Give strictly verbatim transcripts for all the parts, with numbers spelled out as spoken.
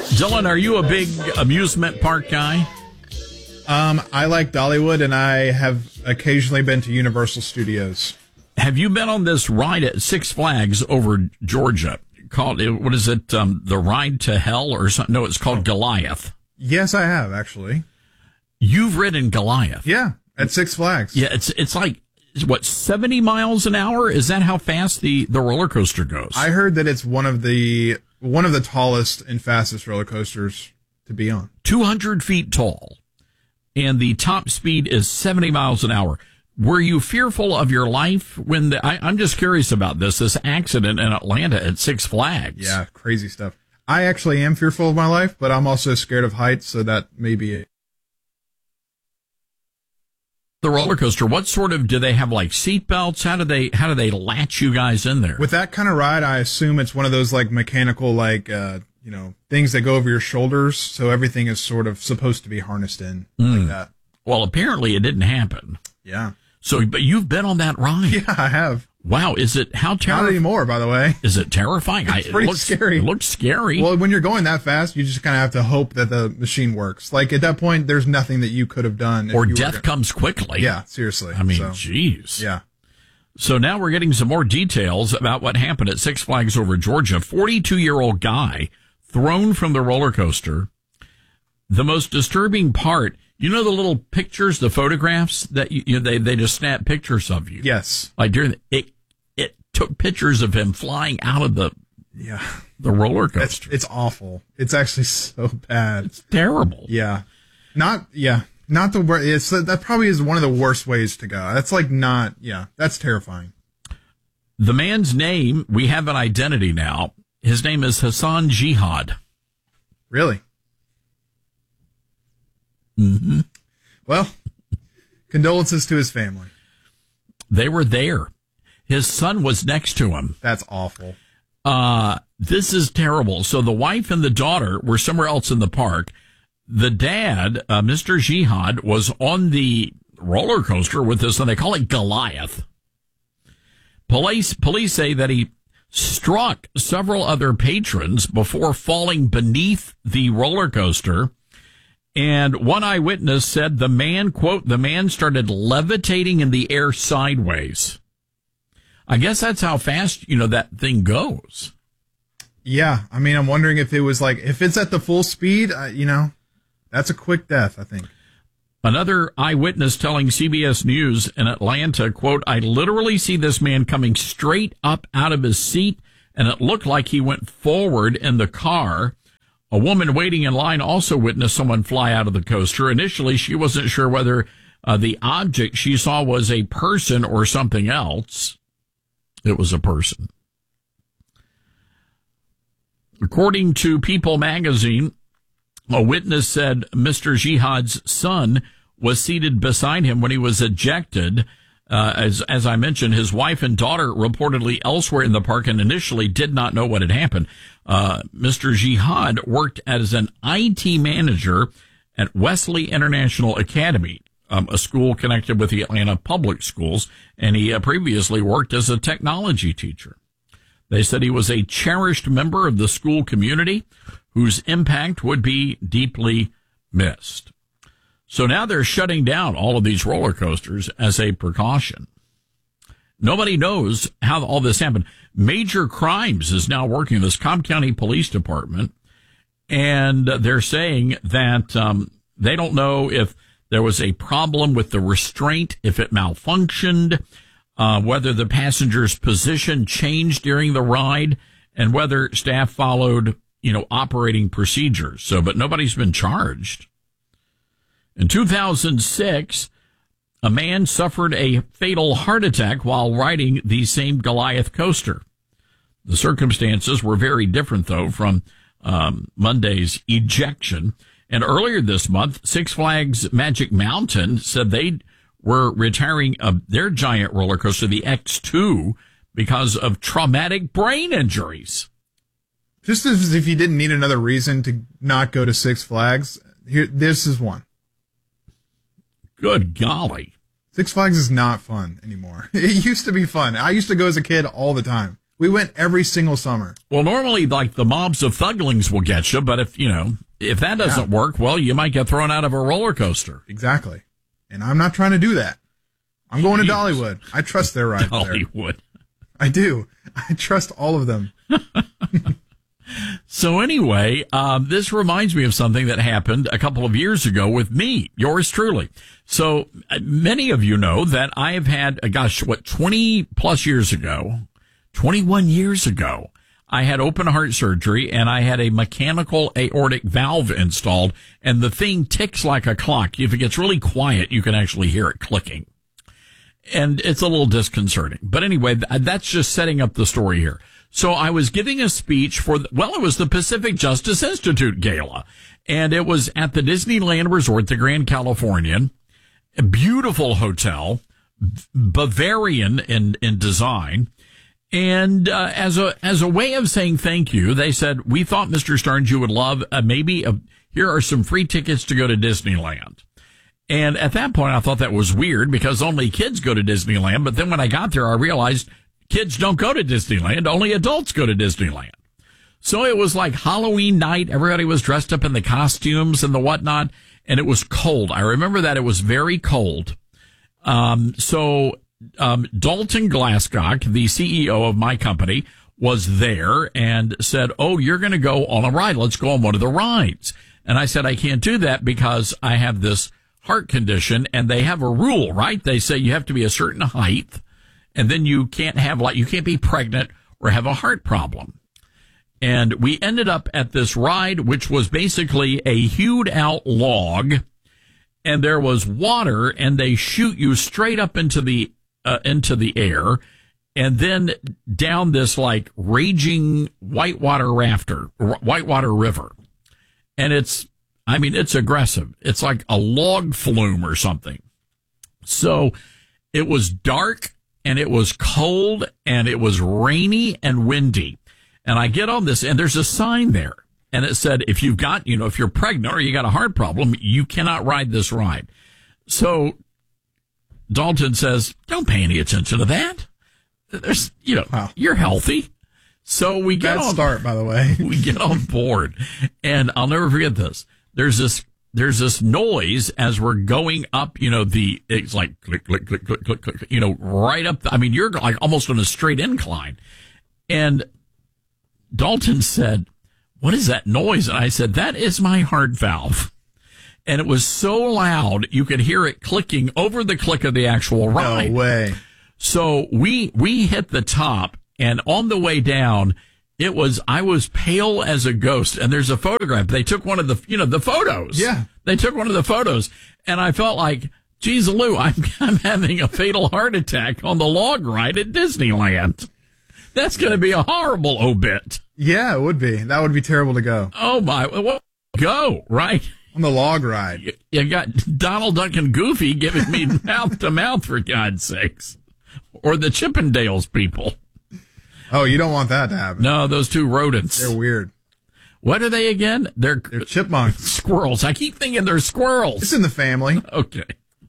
Dylan, are you a big amusement park guy? Um, I like Dollywood, and I have occasionally been to Universal Studios. Have you been on this ride at Six Flags over Georgia? Called, what is it, um, the Ride to Hell or something? No, it's called Goliath. Yes, I have, actually. You've ridden Goliath? Yeah, at Six Flags. Yeah, it's it's like, what, seventy miles an hour? Is that how fast the, the roller coaster goes? I heard that it's one of the one of the tallest and fastest roller coasters to be on. two hundred feet tall, and the top speed is seventy miles an hour. Were you fearful of your life when the, I, I'm just curious about this, this accident in Atlanta at Six Flags? Yeah, crazy stuff. I actually am fearful of my life, but I'm also scared of heights, so that may be it. The roller coaster, what sort of, do they have like seat belts? How do they, how do they latch you guys in there? With that kind of ride, I assume it's one of those like mechanical, like, uh, you know, things that go over your shoulders. So everything is sort of supposed to be harnessed in mm. like that. Well, apparently it didn't happen. Yeah. So, but you've been on that ride. Yeah, I have. Wow. Is it, how terrifying? Not anymore, by the way. Is it terrifying? It's pretty it looks, scary. It looks scary. Well, when you're going that fast, you just kind of have to hope that the machine works. Like, at that point, there's nothing that you could have done. Or death gonna... comes quickly. Yeah, seriously. I mean, so, jeez. Yeah. So now we're getting some more details about what happened at Six Flags over Georgia. forty-two-year-old guy thrown from the roller coaster. The most disturbing part, you know the little pictures, the photographs that you, you know, they they just snap pictures of you. Yes. Like during the, it it took pictures of him flying out of the yeah the roller coaster. It's, it's awful. It's actually so bad. It's terrible. Yeah. Not yeah. Not the worst. It's that probably is one of the worst ways to go. That's like not yeah. That's terrifying. The man's name, we have an identity now. His name is Hassan Jihad. Really? Mm-hmm. Well, condolences to his family. They were there. His son was next to him. That's awful. Uh, this is terrible. So the wife and the daughter were somewhere else in the park. The dad, uh, Mister Jihad, was on the roller coaster with this, and they call it Goliath. Police, police say that he struck several other patrons before falling beneath the roller coaster. And one eyewitness said the man, quote, the man started levitating in the air sideways. I guess that's how fast, you know, that thing goes. Yeah. I mean, I'm wondering if it was like, if it's at the full speed, uh, you know, that's a quick death, I think. Another eyewitness telling C B S News in Atlanta, quote, I literally see this man coming straight up out of his seat, and it looked like he went forward in the car. A woman waiting in line also witnessed someone fly out of the coaster. Initially, she wasn't sure whether uh, the object she saw was a person or something else. It was a person. According to People magazine, a witness said Mister Jihad's son was seated beside him when he was ejected. Uh, as, as I mentioned, his wife and daughter reportedly elsewhere in the park and initially did not know what had happened. Uh, Mister Jihad worked as an I T manager at Wesley International Academy, um, a school connected with the Atlanta Public Schools, and he uh, previously worked as a technology teacher. They said he was a cherished member of the school community whose impact would be deeply missed. So now they're shutting down all of these roller coasters as a precaution. Nobody knows how all this happened. Major Crimes is now working in this Cobb County Police Department, and they're saying that um, they don't know if there was a problem with the restraint, if it malfunctioned, uh, whether the passenger's position changed during the ride, and whether staff followed, you know, operating procedures. So, but nobody's been charged. In two thousand six, a man suffered a fatal heart attack while riding the same Goliath coaster. The circumstances were very different, though, from um, Monday's ejection. And earlier this month, Six Flags Magic Mountain said they were retiring uh, their giant roller coaster, the X two, because of traumatic brain injuries. Just as if you didn't need another reason to not go to Six Flags, here, this is one. Good golly. Six Flags is not fun anymore. It used to be fun. I used to go as a kid all the time. We went every single summer. Well, normally, like, the mobs of thuglings will get you, but if, you know, if that doesn't yeah. work, well, you might get thrown out of a roller coaster. Exactly. And I'm not trying to do that. I'm going Jeez. to Dollywood. I trust their ride Dollywood. There. I do. I trust all of them. So anyway, um, this reminds me of something that happened a couple of years ago with me, yours truly. So uh, many of you know that I have had, uh, gosh, what, twenty plus years ago, twenty-one years ago, I had open heart surgery and I had a mechanical aortic valve installed, and the thing ticks like a clock. If it gets really quiet, you can actually hear it clicking. And it's a little disconcerting. But anyway, that's just setting up the story here. So I was giving a speech for, the, well, it was the Pacific Justice Institute Gala, and it was at the Disneyland Resort, the Grand Californian, a beautiful hotel, Bavarian in, in design. And uh, as a as a way of saying thank you, they said, we thought, Mister Stearns, you would love uh, maybe, a, here are some free tickets to go to Disneyland. And at that point, I thought that was weird because only kids go to Disneyland. But then when I got there, I realized kids don't go to Disneyland. Only adults go to Disneyland. So it was like Halloween night. Everybody was dressed up in the costumes and the whatnot. And it was cold. I remember that it was very cold. Um, so um, Dalton Glasscock, the C E O of my company, was there and said, oh, you're going to go on a ride. Let's go on one of the rides. And I said, I can't do that because I have this heart condition, and they have a rule, right? They say you have to be a certain height, and then you can't have, like, you can't be pregnant or have a heart problem. And we ended up at this ride, which was basically a hewed out log, and there was water, and they shoot you straight up into the, uh, into the air, and then down this, like, raging whitewater rafter, whitewater river. And it's, I mean, it's aggressive. It's like a log flume or something. So it was dark and it was cold and it was rainy and windy. And I get on this and there's a sign there and it said, if you've got, you know, if you're pregnant or you got a heart problem, you cannot ride this ride. So Dalton says, don't pay any attention to that. There's, you know, wow. You're healthy. So we get Bad on, start, by the way. We get on board and I'll never forget this. There's this, there's this noise as we're going up, you know, the, it's like click, click, click, click, click, click, you know, right up. The, I mean, you're like almost on a straight incline. And Dalton said, what is that noise? And I said, that is my heart valve. And it was so loud, you could hear it clicking over the click of the actual ride. No way. So we, we hit the top, and on the way down, it was, I was pale as a ghost. And there's a photograph. They took one of the, you know, the photos. Yeah. They took one of the photos. And I felt like, geez, Lou, I'm, I'm having a fatal heart attack on the log ride at Disneyland. That's going to be a horrible obit. Yeah, it would be. That would be terrible to go. Oh, my. Well, go, right? On the log ride. You, you got Donald Duck and Goofy giving me mouth to mouth, for God's sakes. Or the Chippendales people. Oh, you don't want that to happen. No, those two rodents. They're weird. What are they again? They're, they're chipmunks. Squirrels. I keep thinking they're squirrels. It's in the family. Okay.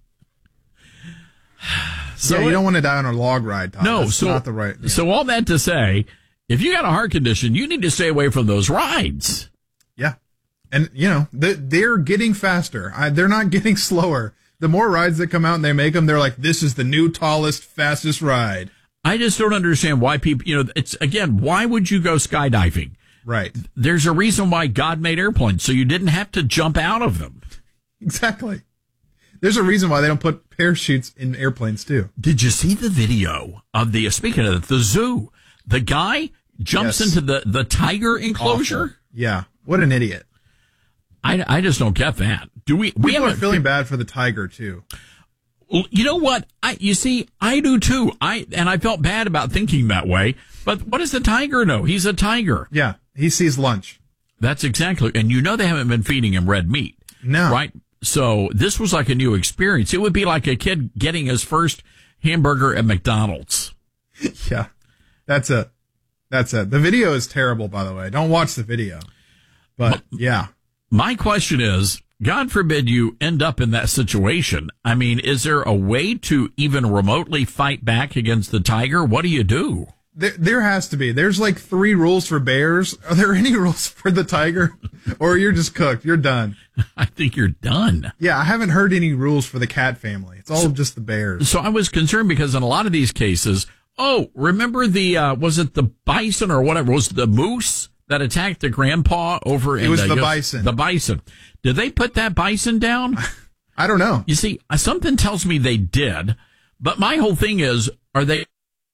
So yeah, you don't want to die on a log ride, Todd. No, That's so, not the right. Yeah. So all that to say, if you got a heart condition, you need to stay away from those rides. Yeah. And, you know, they, they're getting faster. I, they're not getting slower. The more rides that come out and they make them, they're like, this is the new tallest, fastest ride. I just don't understand why people, you know, it's, again, why would you go skydiving? Right. There's a reason why God made airplanes, so you didn't have to jump out of them. Exactly. There's a reason why they don't put parachutes in airplanes, too. Did you see the video of the, speaking of the zoo, the guy jumps yes. into the, the tiger enclosure? Awful. Yeah. What an idiot. I, I just don't get that. Do we, we People are feeling bad for the tiger, too. You know what? I, you see, I do too. I, and I felt bad about thinking that way, but what does the tiger know? He's a tiger. Yeah. He sees lunch. That's exactly. And you know, they haven't been feeding him red meat. No. Right. So this was like a new experience. It would be like a kid getting his first hamburger at McDonald's. Yeah. That's it. That's it. The video is terrible, by the way. Don't watch the video. But yeah. My question is, God forbid you end up in that situation. I mean, is there a way to even remotely fight back against the tiger? What do you do? There, there has to be. There's like three rules for bears. Are there any rules for the tiger? Or you're just cooked. You're done. I think you're done. Yeah, I haven't heard any rules for the cat family. It's all so, just the bears. So I was concerned because in a lot of these cases, oh, remember the, uh, was it the bison or whatever? Was the moose that attacked the grandpa over in It was the, the Yos- bison. The bison. Did they put that bison down? I don't know. You see, something tells me they did, but my whole thing is, are they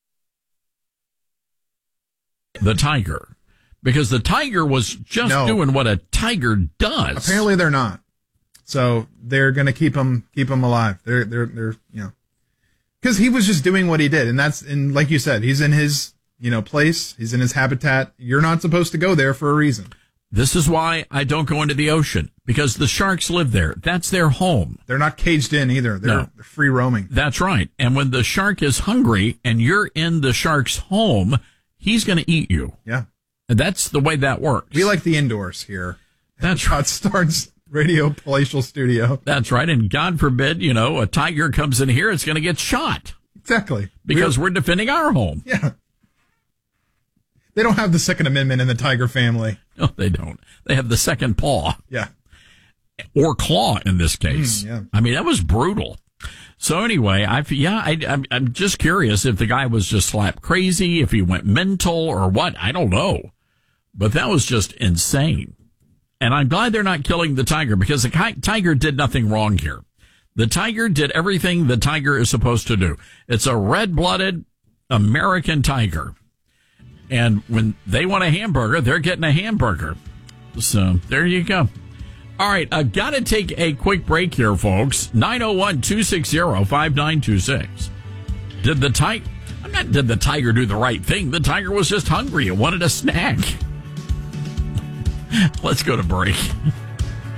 the tiger? Because the tiger was just No. doing what a tiger does. Apparently they're not. So they're going to keep him keep him alive. They're they're they're you know, because he was just doing what he did, and that's and like you said, he's in his you know place. He's in his habitat. You're not supposed to go there for a reason. This is why I don't go into the ocean, because the sharks live there. That's their home. They're not caged in either. They're, No. they're free roaming. That's right. And when the shark is hungry and you're in the shark's home, he's going to eat you. Yeah, And that's the way that works. we like the indoors here. That's right. Hot Star's Radio Palatial Studio. That's right. And God forbid, you know, a tiger comes in here, it's going to get shot Exactly. because we're defending our home. Yeah. They don't have the Second Amendment in the tiger family. No, they don't. They have the second paw Yeah. or claw in this case. Mm, yeah. I mean, that was brutal. So anyway, I yeah, I, I'm I'm just curious if the guy was just slap crazy, if he went mental or what. I don't know, but that was just insane. And I'm glad they're not killing the tiger because the ki- tiger did nothing wrong here. The tiger did everything the tiger is supposed to do. It's a red-blooded American tiger. And when they want a hamburger, they're getting a hamburger. So there you go. All right, I got to take a quick break here, folks. nine oh one, two six zero, five nine two six. Did the tiger, I'm not, did the tiger do the right thing? The tiger was just hungry. It wanted a snack. Let's go to break.